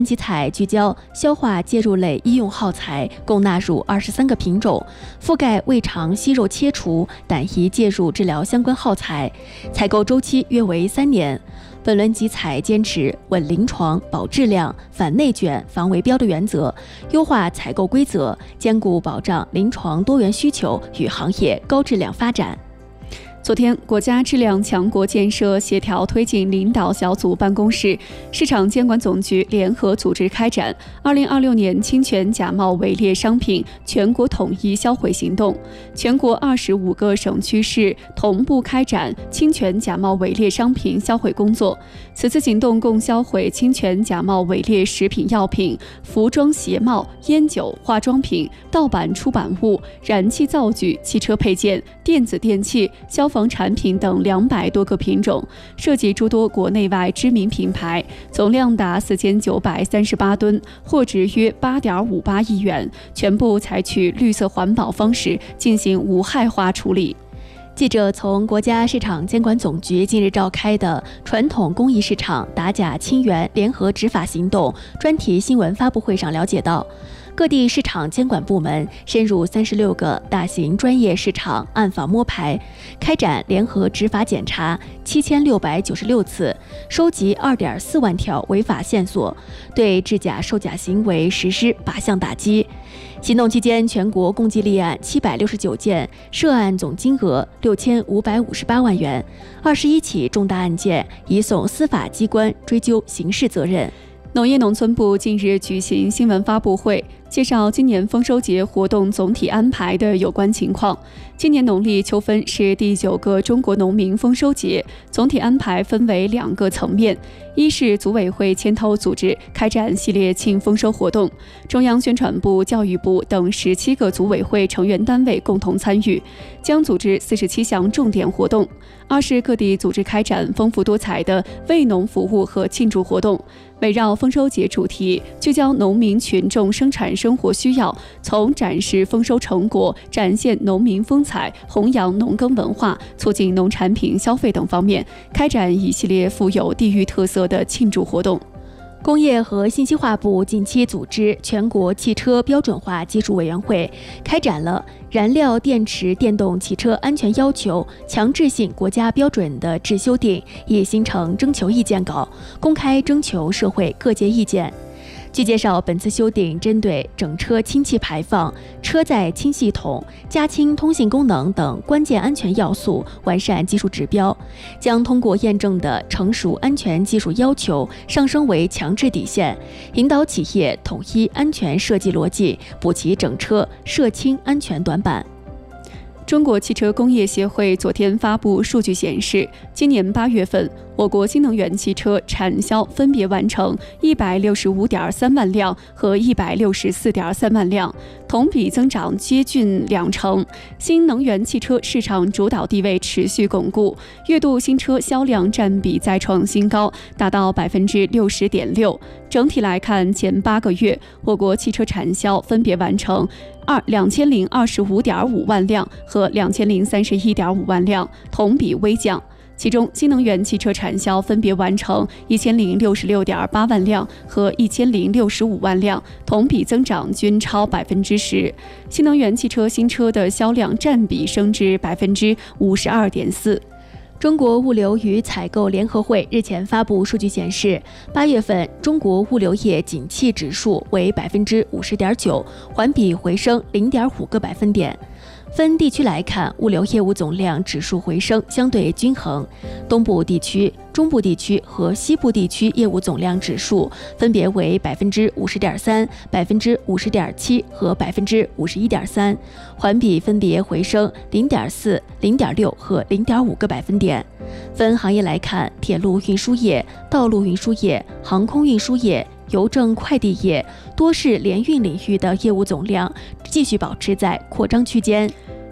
集采聚焦消化介入类医用耗材，共纳入23个品种，覆盖胃肠息肉切除、胆胰介入治疗相关耗材，采购周期约为3年。本轮集采坚持稳临床、保质量、反内卷、防围标的原则，优化采购规则，兼顾保障临床多元需求与行业高质量发展。 昨天，国家质量强国建设协调推进领导小组办公室、市场监管总局联合组织开展2026年侵权假冒伪劣商品全国统一销毁行动，全国25个省区市同步开展侵权假冒伪劣商品销毁工作。此次行动共销毁侵权假冒伪劣食品药品、服装鞋帽、烟酒、化妆品、盗版出版物、燃气灶具、汽车配件、电子电器、消防产品等200多个品种，涉及诸多国内外知名品牌，总量达4938吨，货值约8.58亿元，全部采取绿色环保方式进行无害化处理。 记者从国家市场监管总局近日召开的传统工艺市场打假清源联合执法行动专题新闻发布会上了解到，各地市场监管部门深入36个大型专业市场暗访摸排，开展联合执法检查7696次，收集2.4万条违法线索，对制假售假行为实施靶向打击。行动期间，全国共计立案769件，涉案总金额6558万元，21起重大案件移送司法机关追究刑事责任。 农业农村部近日举行新闻发布会，介绍今年丰收节活动总体安排的有关情况。今年农历秋分是第9个中国农民丰收节，总体安排分为2个层面：一是组委会牵头组织开展系列庆丰收活动，中央宣传部、教育部等17个组委会成员单位共同参与，将组织47项重点活动；二是各地组织开展丰富多彩的为农服务和庆祝活动，围绕丰收节主题，聚焦农民群众生产生活需要，从展示丰收成果、展现农民风采、弘扬农耕文化、促进农产品消费等方面，开展一系列富有地域特色的庆祝活动。 工业和信息化部近期组织全国汽车标准化技术委员会，开展了燃料电池电动汽车安全要求强制性国家标准的制修订，已形成征求意见稿，公开征求社会各界意见。据介绍，本次修订针对整车氢气排放、车载氢系统、加氢通信功能等关键安全要素完善技术指标，将通过验证的成熟安全技术要求上升为强制底线，引导企业统一安全设计逻辑，补齐整车涉氢安全短板。 中国汽车工业协会昨天发布数据显示，今年8月份，我国新能源汽车产销分别完成165.3万辆和164.3万辆，同比增长接近20%。新能源汽车市场主导地位持续巩固，月度新车销量占比再创新高，达到60.6%。整体来看，前8个月，我国汽车产销分别完成2025.5万辆和2031.5万辆，同比微降。其中，新能源汽车产销分别完成1066.8万辆和1065万辆，同比增长均超10%。新能源汽车新车的销量占比升至52.4%。 中国物流与采购联合会日前发布数据显示，8月份中国物流业景气指数为50.9%，环比回升0.5个百分点。分地区来看，物流业务总量指数回升相对均衡，东部地区、中部地区和西部地区业务总量指数分别为50.3%、50.7%和51.3%，环比分别回升0.4、0.6和0.5个百分点。分行业来看，铁路运输业、道路运输业、航空运输业、邮政快递业、多式联运领域的业务总量继续保持在扩张区间。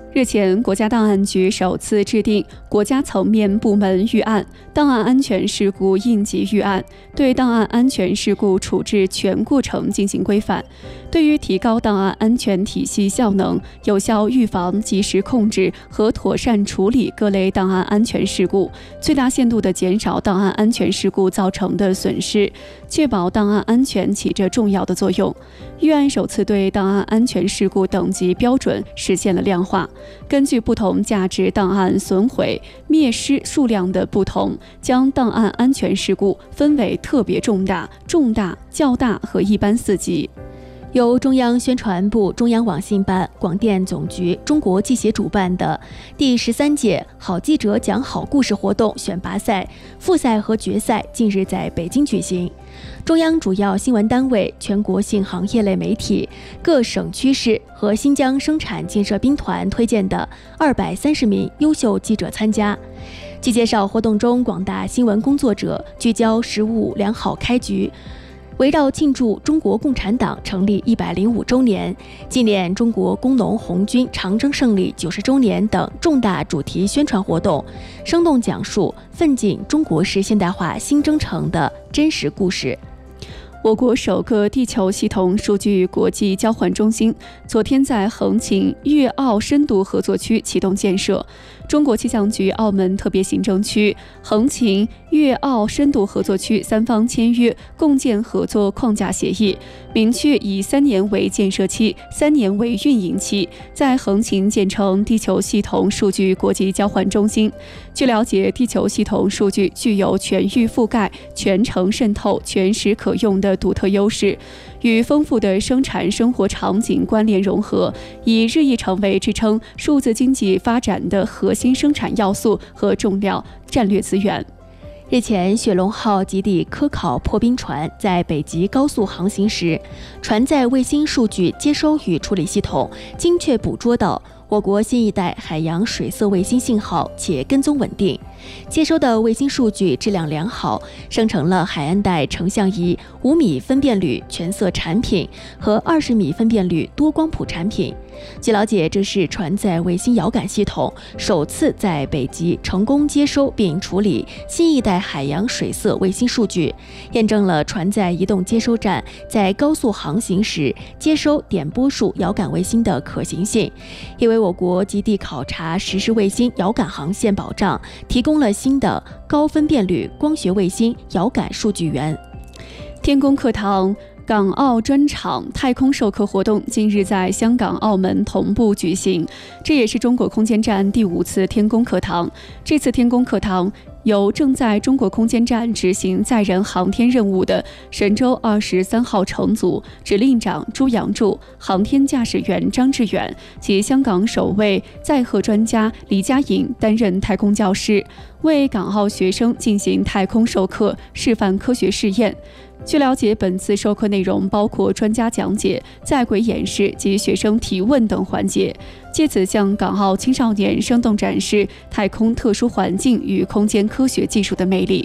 日前，国家档案局首次制定国家层面部门预案、档案安全事故应急预案，对档案安全事故处置全过程进行规范。对于提高档案安全体系效能，有效预防、及时控制和妥善处理各类档案安全事故，最大限度地减少档案安全事故造成的损失，确保档案安全起着重要的作用。预案首次对档案安全事故等级标准实现了量化。根据不同价值档案损毁、灭失数量的不同，将档案安全事故分为特别重大、重大、较大和一般4级。 由中央宣传部、中央网信办、广电总局、中国记协主办的第13届好记者讲好故事活动选拔赛复赛和决赛近日在北京举行。中央主要新闻单位、全国性行业类媒体、各省区市和新疆生产建设兵团推荐的230名优秀记者参加。据介绍，活动中广大新闻工作者聚焦食物良好开局，围绕庆祝中国共产党成立105周年、纪念中国工农红军长征胜利90周年等重大主题宣传活动，生动讲述奋进中国式现代化新征程的真实故事。 我国首个地球系统数据国际交换中心昨天在横琴粤澳深度合作区启动建设。中国气象局澳门特别行政区、横琴粤澳深度合作区3方签约共建合作框架协议，明确以3年为建设期、3年为运营期，在横琴建成地球系统数据国际交换中心。据了解，地球系统数据具有全域覆盖、全程渗透、全时可用的独特优势，与丰富的生产生活场景关联融合，已日益成为支撑数字经济发展的核心生产要素和重要战略资源。 日前，雪龙号极地科考破冰船在北极高速航行时，船载卫星数据接收与处理系统精确捕捉到我国新一代海洋水色卫星信号，且跟踪稳定。接收的卫星数据质量良好，生成了海岸带成像仪5米分辨率全色产品和20米分辨率多光谱产品。据了解，这是船载卫星遥感系统首次在北极成功接收并处理新一代海洋水色卫星数据，验证了船载移动接收站在高速航行时接收点波数遥感卫星的可行性，也为我国极地考察实时卫星遥感航线保障提供了新的高分辨率光学卫星遥感数据源。 天宫课堂港澳专场太空授课活动近日在香港、澳门同步举行，这也是中国空间站第5次天宫课堂。这次天宫课堂由正在中国空间站执行载人航天任务的神舟23号乘组指令长朱杨柱、航天驾驶员张志远及香港首位载荷专家李佳颖担任太空教师，为港澳学生进行太空授课、示范科学试验。据了解，本次授课内容包括专家讲解、在轨演示及学生提问等环节，借此向港澳青少年生动展示太空特殊环境与空间科学技术的魅力。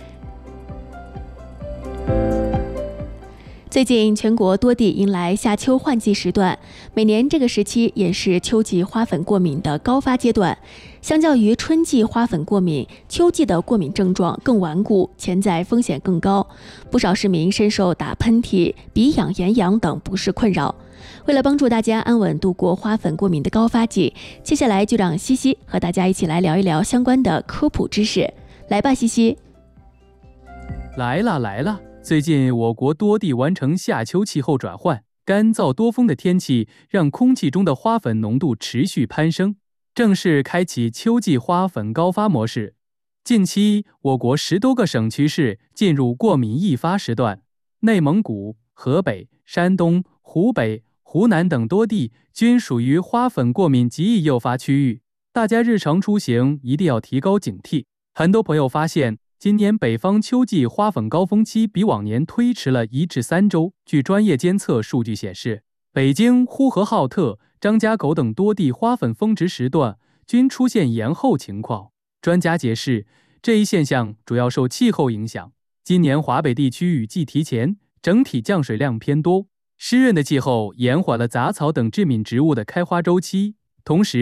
最近，全国多地迎来夏秋换季时段，每年这个时期也是秋季花粉过敏的高发阶段。相较于春季花粉过敏，秋季的过敏症状更顽固，潜在风险更高。不少市民深受打喷嚏、鼻痒、眼痒等不适困扰。为了帮助大家安稳度过花粉过敏的高发季，接下来就让西西和大家一起来聊一聊相关的科普知识。来吧，西西。 来了！最近我国多地完成夏秋气候转换，干燥多风的天气让空气中的花粉浓度持续攀升，正式开启秋季花粉高发模式。近期，我国10多个省区市进入过敏易发时段，内蒙古、河北、山东、湖北、湖南等多地均属于花粉过敏极易诱发区域，大家日常出行一定要提高警惕。很多朋友发现，今年北方秋季花粉高峰期比往年推迟了1至3周。据专业监测数据显示，北京、呼和浩特、张家口等多地花粉峰值时段均出现延后情况。专家解释，这一现象主要受气候影响。今年华北地区雨季提前，整体降水量偏多，湿润的气候延缓了杂草等致敏植物的开花周期，同时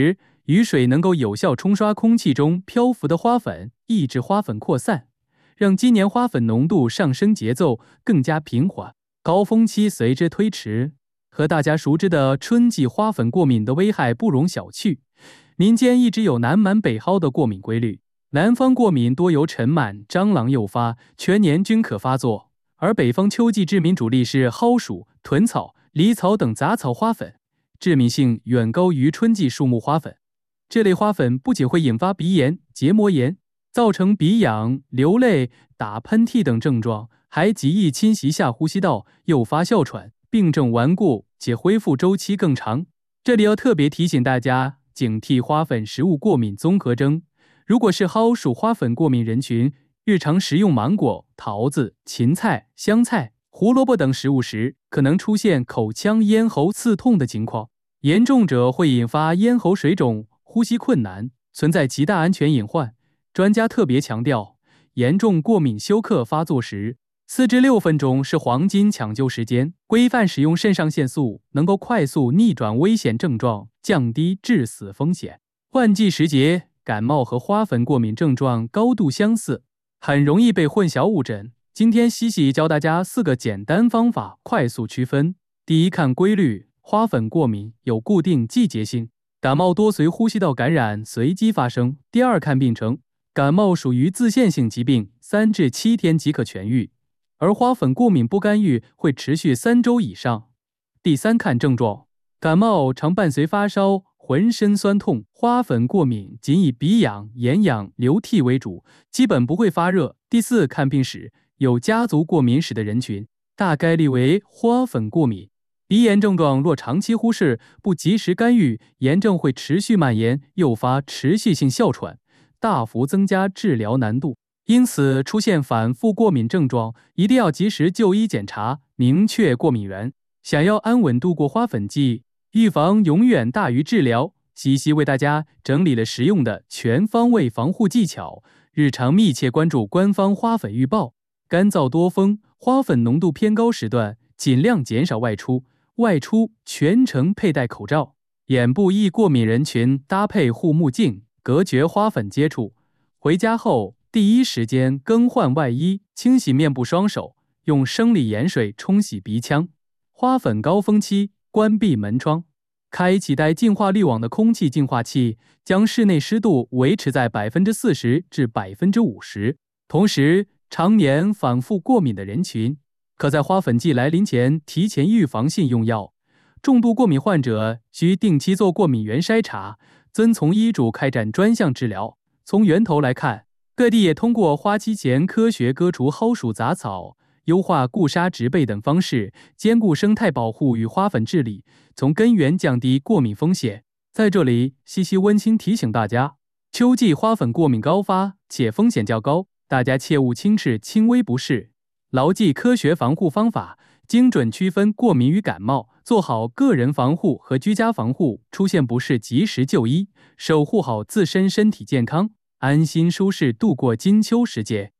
雨水能够有效冲刷空气中漂浮的花粉，抑制花粉扩散，让今年花粉浓度上升节奏更加平缓，高峰期随之推迟。和大家熟知的春季花粉过敏的危害不容小觑，民间一直有南螨北蒿的过敏规律。南方过敏多由尘螨、蟑螂诱发，全年均可发作，而北方秋季致敏主力是蒿属、豚草、狸草等杂草花粉，致敏性远高于春季树木花粉。这类花粉不仅会引发鼻炎、结膜炎，造成鼻痒、流泪、打喷嚏等症状，还极易侵袭下呼吸道，诱发哮喘，病症顽固且恢复周期更长。这里要特别提醒大家，警惕花粉食物过敏综合征。如果是蒿属花粉过敏人群，日常食用芒果、桃子、芹菜、香菜、胡萝卜等食物时，可能出现口腔、咽喉刺痛的情况，严重者会引发咽喉水肿、呼吸困难，存在极大安全隐患。专家特别强调，严重过敏休克发作时，4至6分钟是黄金抢救时间，规范使用肾上腺素能够快速逆转危险症状，降低致死风险。换季时节，感冒和花粉过敏症状高度相似，很容易被混淆误诊。今天西西教大家4个简单方法，快速区分。第一，看规律，花粉过敏有固定季节性，感冒多随呼吸道感染随机发生。第二，看病程，感冒属于自限性疾病，3至7天即可痊愈，而花粉过敏不干预会持续3周以上。第三，看症状，感冒常伴随发烧、浑身酸痛，花粉过敏仅以鼻痒、眼痒、流涕为主，基本不会发热。第四，看病史，有家族过敏史的人群，大概率为花粉过敏。鼻炎症状若长期忽视，不及时干预，炎症会持续蔓延，诱发持续性哮喘，大幅增加治疗难度。因此，出现反复过敏症状，一定要及时就医检查，明确过敏源。想要安稳度过花粉季，预防永远大于治疗。西西为大家整理了实用的全方位防护技巧，日常密切关注官方花粉预报。干燥多风、花粉浓度偏高时段，尽量减少外出，外出全程佩戴口罩。眼部易过敏人群搭配护目镜，隔绝花粉接触。回家后第一时间更换外衣，清洗面部双手，用生理盐水冲洗鼻腔。花粉高峰期，关闭门窗，开启带净化滤网的空气净化器，将室内湿度维持在40%至50%。同时，常年反复过敏的人群，可在花粉季来临前提前预防性用药。重度过敏患者需定期做过敏原筛查，遵从医嘱开展专项治疗。从源头来看，各地也通过花期前科学割除蒿属杂草、优化固杀植被等方式，兼顾生态保护与花粉治理，从根源降低过敏风险。在这里，西西温馨提醒大家，秋季花粉过敏高发且风险较高，大家切勿轻视轻微不适，牢记科学防护方法，精准区分过敏与感冒，做好个人防护和居家防护，出现不适及时就医，守护好自身身体健康，安心舒适度过金秋时节。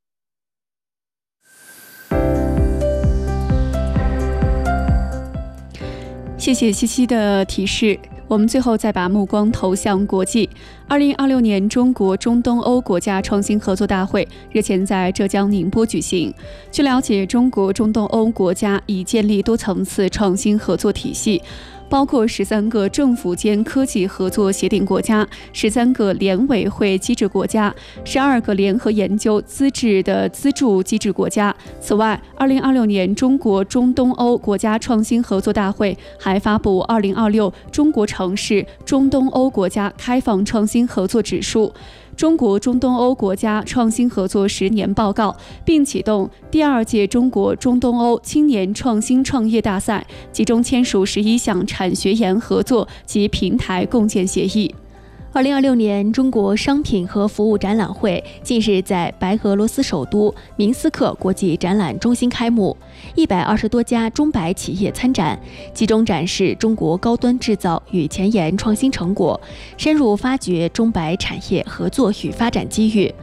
谢谢西西的提示。我们最后再把目光投向国际。2026年中国中东欧国家创新合作大会日前在浙江宁波举行。据了解，中国中东欧国家已建立多层次创新合作体系，包括13个政府间科技合作协定国家、13个联委会机制国家、12个联合研究资质的资助机制国家。此外，2026年中国中东欧国家创新合作大会还发布2026中国城市中东欧国家开放创新合作指数、中国中东欧国家创新合作10年报告，并启动第2届中国中东欧青年创新创业大赛，集中签署11项产学研合作及平台共建协议。 2026年中国商品和服务展览会近日在白俄罗斯首都明斯克国际展览中心开幕，120多家中白企业参展，集中展示中国高端制造与前沿创新成果，深入发掘中白产业合作与发展机遇。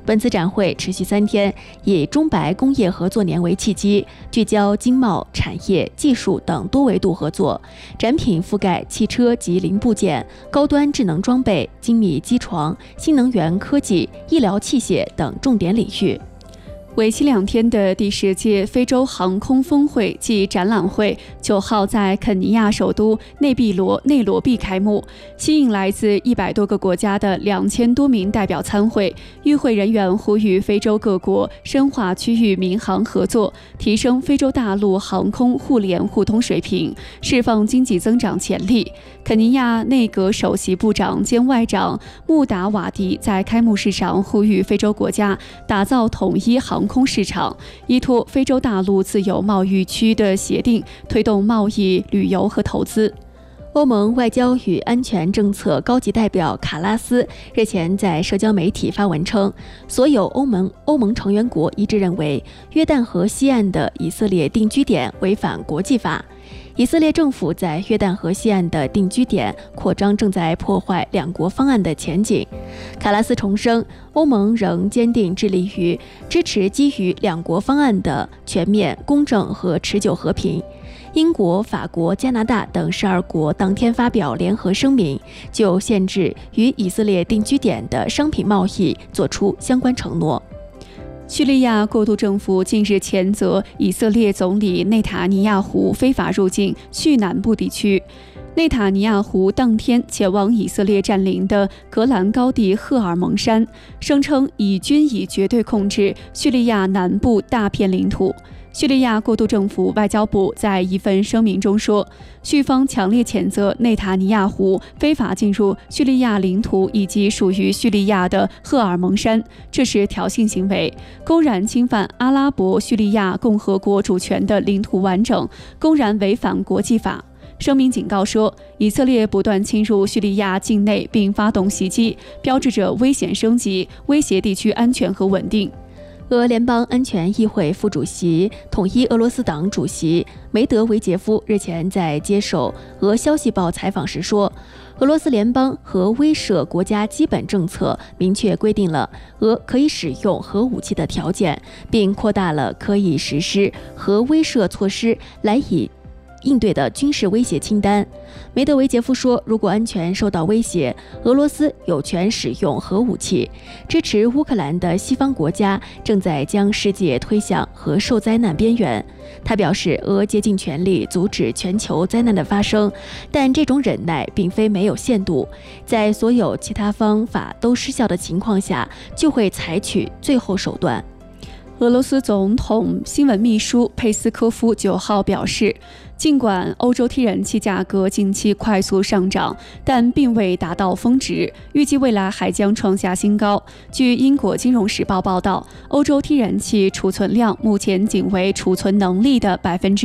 本次展会持续3天，以中白工业合作年为契机，聚焦经贸、产业、技术等多维度合作。展品覆盖汽车及零部件、高端智能装备、精密机床、新能源科技、医疗器械等重点领域。 为期2天的第10届非洲航空峰会暨展览会9号在肯尼亚首都内罗毕开幕，吸引来自100多个国家的2000多名代表参会。与会人员呼吁非洲各国深化区域民航合作，提升非洲大陆航空互联互通水平，释放经济增长潜力。肯尼亚内阁首席部长兼外长穆达瓦迪在开幕式上呼吁非洲国家打造统一航空市场，依托非洲大陆自由贸易区的协定，推动贸易、旅游和投资。 欧盟外交与安全政策高级代表卡拉斯日前在社交媒体发文称，所有欧盟成员国一致认为，约旦河西岸的以色列定居点违反国际法。以色列政府在约旦河西岸的定居点扩张正在破坏两国方案的前景。卡拉斯重申，欧盟仍坚定致力于支持基于两国方案的全面、公正和持久和平。英国、法国、加拿大等12国当天发表联合声明，就限制与以色列定居点的商品贸易作出相关承诺。 叙利亚过渡政府近日谴责以色列总理内塔尼亚胡非法入境叙南部地区。内塔尼亚胡当天前往以色列占领的戈兰高地赫尔蒙山，声称以军已绝对控制叙利亚南部大片领土。叙利亚过渡政府外交部在一份声明中说，叙方强烈谴责内塔尼亚胡非法进入叙利亚领土以及属于叙利亚的赫尔蒙山，这是挑衅行为，公然侵犯阿拉伯叙利亚共和国主权的领土完整，公然违反国际法。声明警告说，以色列不断侵入叙利亚境内并发动袭击，标志着危险升级，威胁地区安全和稳定。 俄联邦安全议会副主席、统一俄罗斯党主席梅德韦杰夫日前在接受俄消息报采访时说，俄罗斯联邦核威慑国家基本政策明确规定了俄可以使用核武器的条件，并扩大了可以实施核威慑措施来以应对的军事威胁清单。梅德韦杰夫说，如果安全受到威胁，俄罗斯有权使用核武器。支持乌克兰的西方国家正在将世界推向核受灾难边缘。他表示，俄竭尽全力阻止全球灾难的发生，但这种忍耐并非没有限度，在所有其他方法都失效的情况下，就会采取最后手段。 俄罗斯总统新闻秘书佩斯科夫9号表示，尽管欧洲天然气价格近期快速上涨，但并未达到峰值，预计未来还将创下新高。据英国金融时报报道，欧洲天然气储存量目前仅为储存能力的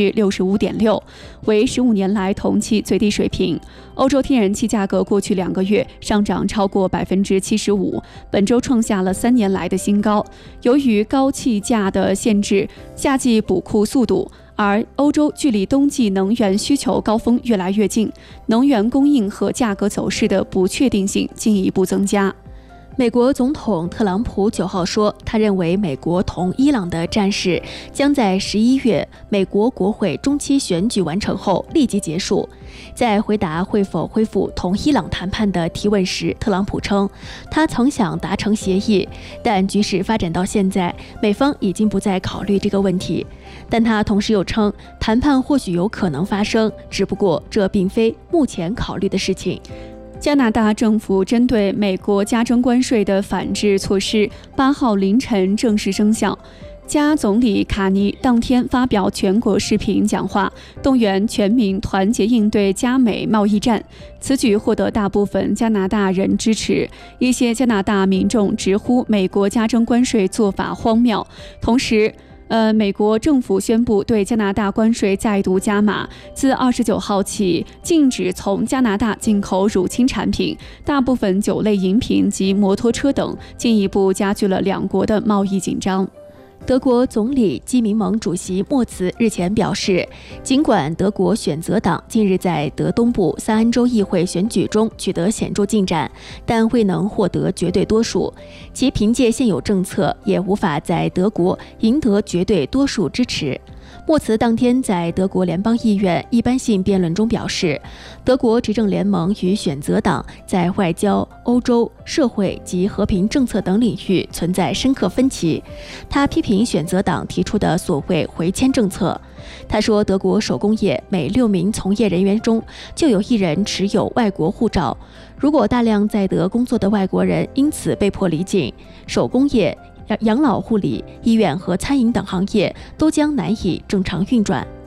65.6%， 为15年来同期最低水平。欧洲天然气价格过去2个月上涨超过 75%， 本周创下了3年来的新高。由于高气价的限制，夏季补库速度，而欧洲距离冬季能源需求高峰越来越近，能源供应和价格走势的不确定性进一步增加。 美国总统特朗普9号说，他认为美国同伊朗的战事将在11月美国国会中期选举完成后立即结束。在回答会否恢复同伊朗谈判的提问时，特朗普称，他曾想达成协议，但局势发展到现在，美方已经不再考虑这个问题。但他同时又称，谈判或许有可能发生，只不过这并非目前考虑的事情。 加拿大政府针对美国加征关税的反制措施8号凌晨正式生效。加总理卡尼当天发表全国视频讲话，动员全民团结应对加美贸易战。此举获得大部分加拿大人支持，一些加拿大民众直呼美国加征关税做法荒谬。同时，美国政府宣布对加拿大关税再度加码，自29号起禁止从加拿大进口乳清产品、大部分酒类饮品及摩托车等，进一步加剧了两国的贸易紧张。 德国总理基民盟主席默茨日前表示，尽管德国选择党近日在德东部萨恩州议会选举中取得显著进展，但未能获得绝对多数，其凭借现有政策也无法在德国赢得绝对多数支持。默茨当天在德国联邦议院一般性辩论中表示，德国执政联盟与选择党在外交、欧洲、社会及和平政策等领域存在深刻分歧。他批评选择党提出的所谓回迁政策。他说，德国手工业每6名从业人员中就有1人持有外国护照。如果大量在德工作的外国人因此被迫离境，手工业、养老护理、医院和餐饮等行业都将难以正常运转。